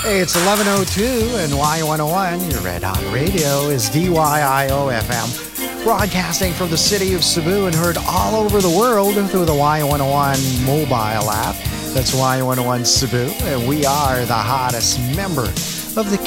Hey, it's 11:02 and Y101, your Red Hot Radio, is DYIO FM, broadcasting from the city of Cebu and heard all over the world through the Y101 mobile app. That's Y101 Cebu, and we are the hottest member of the